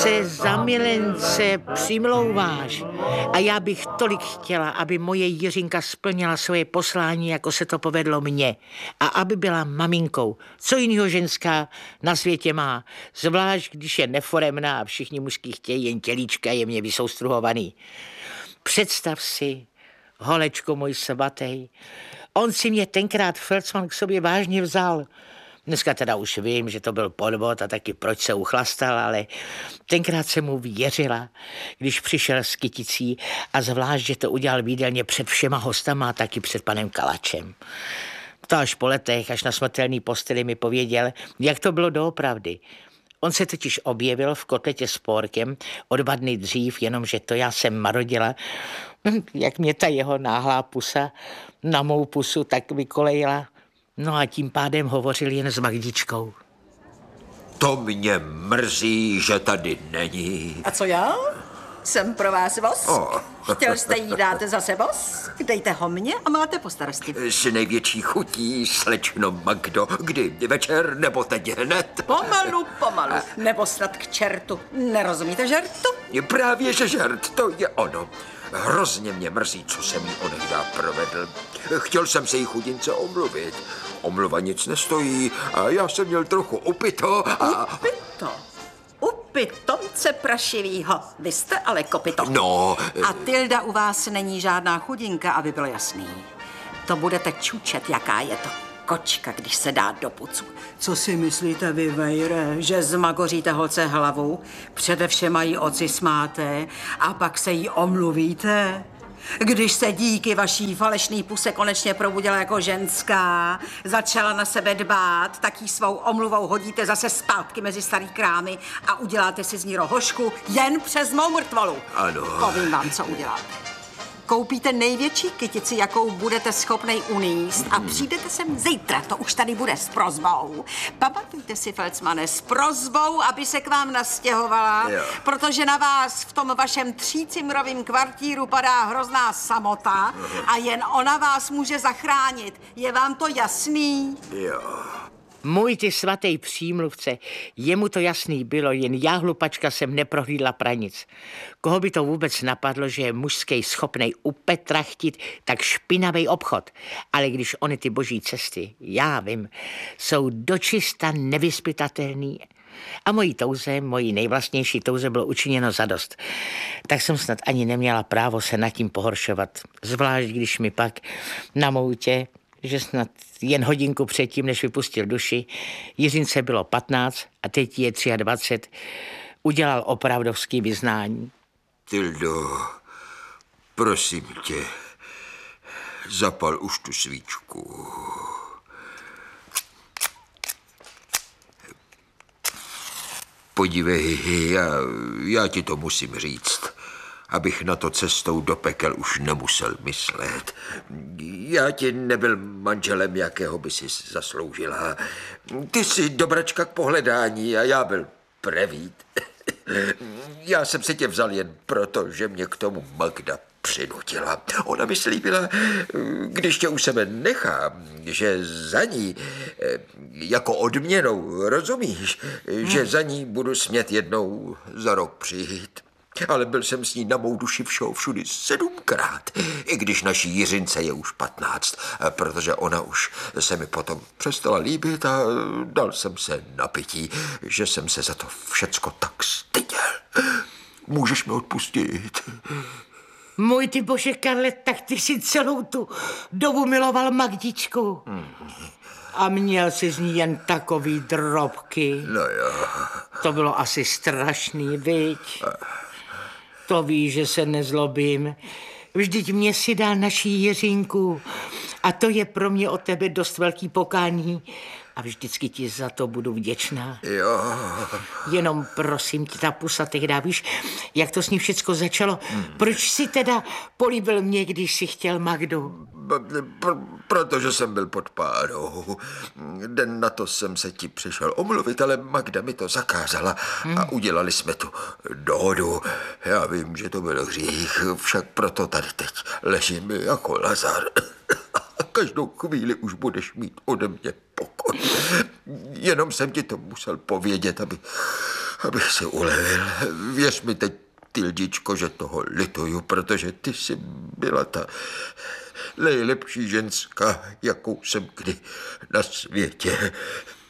se za milence přimlouváš. A já bych tolik chtěla, aby moje Jiřinka splnila svoje poslání, jako se to povedlo mně. A aby byla maminkou. Co jinýho ženská na světě má? Zvlášť, když je neforemná a všichni mužský chtějí jen tělíčka jemně vysoustruhovaný. Představ si, holečko můj svatý, on si mě tenkrát Felsman k sobě vážně vzal. Dneska teda už vím, že to byl podvod a taky proč se uchlastal, ale tenkrát jsem mu věřila, když přišel s kyticí a zvlášť, že to udělal v jídelně před všema hostama a taky před panem Kalačem. To až po letech, až na smrtelný posteli mi pověděl, jak to bylo doopravdy. On se totiž objevil v kotletě s pórkem o 2 dny dřív, jenomže to já jsem marodila, jak mě ta jeho náhlá pusa na mou pusu tak vykolejila. No a tím pádem hovořil jen s Magdičkou. To mě mrzí, že tady není. A co já? Jsem pro vás vosk. Chtěl jste jí dát zase vosk? Dejte ho mně a máte po starosti. S největší chutí, slečno Magdo. Kdy? Večer nebo teď hned? Pomalu. Nebo snad k čertu. Nerozumíte žertu? Právě, že žert, to je ono. Hrozně mě mrzí, co jsem jí onehdá provedl. Chtěl jsem se jí chudince omluvit. Omluva nic nestojí a já jsem měl trochu upito a... Upitomce prašivýho. Vy jste ale kopito. No... A Tilda u vás není žádná chudinka, aby bylo jasný. To budete čučet, jaká je to kočka, když se dá do pucu. Co si myslíte vy, Vejre, že zmagoříte holce hlavu, především jí oci smáte a pak se jí omluvíte? Když se díky vaší falešný puse konečně probudila jako ženská, začala na sebe dbát, tak jí svou omluvou hodíte zase zpátky mezi starý krámy a uděláte si z ní rohošku jen přes mou mrtvolu. Ano. Povím vám, co uděláte. Koupíte největší kytici, jakou budete schopnej uníst a přijdete sem zítra, to už tady bude s prosbou. Pamatujte si, Felsmane, s prosbou, aby se k vám nastěhovala, protože na vás v tom vašem 3cimrovým kvartíru padá hrozná samota a jen ona vás může zachránit. Je vám to jasný? Jo. Můj ty svatý přímluvce, jemu to jasný bylo, jen já hlupačka jsem neprohlídla pranic. Koho by to vůbec napadlo, že je mužský schopnej upetrachtit tak špinavý obchod. Ale když ony ty boží cesty, já vím, jsou dočista nevyspytatelný. A mojí nejvlastnější touze bylo učiněno zadost. Tak jsem snad ani neměla právo se nad tím pohoršovat. Zvlášť, když mi pak na moutě, že snad jen hodinku předtím, než vypustil duši, Jiřince bylo 15 a teď je 23, udělal opravdovský vyznání. Tildo, prosím tě, zapal už tu svíčku. Podívej, já ti to musím říct, abych na to cestou do pekel už nemusel myslet. Já ti nebyl manželem, jakého by si zasloužila. Ty jsi dobračka k pohledání a já byl prevít. Já jsem si tě vzal jen proto, že mě k tomu Magda přinutila. Ona mi slíbila, když tě u sebe nechám, že za ní, jako odměnou, rozumíš, že za ní budu smět jednou za rok přijít. Ale byl jsem s ní na mou duši všudy 7krát, i když naší Jiřince je už 15, protože ona už se mi potom přestala líbit a dal jsem se na pití, že jsem se za to všecko tak styděl. Můžeš mi odpustit? Můj ty bože, Karle, tak ty si celou tu dobu miloval Magdičku. A měl si z ní jen takový drobky. No jo. To bylo asi strašný, viď? To víš, že se nezlobím. Vždyť mě si dal naší Jiřinku. A to je pro mě od tebe dost velký pokání. A vždycky ti za to budu vděčná. Jo. Jenom prosím tě, ta pusa tehdy, víš, jak to s ní všecko začalo. Proč si teda políbil mě, když si chtěl Magdu? Protože jsem byl pod párou. Den na to jsem se ti přišel omluvit, ale Magda mi to zakázala a udělali jsme tu dohodu. Já vím, že to byl hřích, však proto tady teď ležím jako Lazar. A každou chvíli už budeš mít ode mě pokoj. Jenom jsem ti to musel povědět, abych se ulevil. Věř mi teď, Tildičko, že toho lituju, protože ty jsi byla ta nejlepší ženská, jakou jsem kdy na světě